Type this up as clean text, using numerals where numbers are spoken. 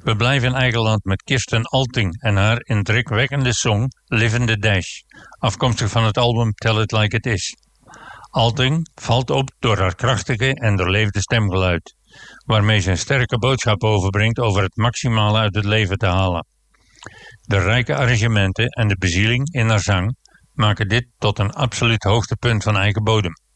We blijven in eigen land met Kirsten Alting en haar indrukwekkende song Live in the Dash, afkomstig van het album Tell It Like It Is. Alting valt op door haar krachtige en doorleefde stemgeluid, waarmee ze een sterke boodschap overbrengt over het maximale uit het leven te halen. De rijke arrangementen en de bezieling in haar zang maken dit tot een absoluut hoogtepunt van eigen bodem.